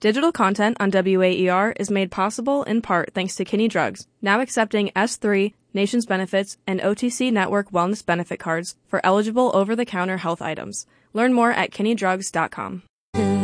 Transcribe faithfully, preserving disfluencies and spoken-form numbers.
Digital content on W A E R is made possible in part thanks to Kinney Drugs, now accepting S three, Nations Benefits, and O T C Network Wellness Benefit cards for eligible over-the-counter health items. Learn more at kinney drugs dot com.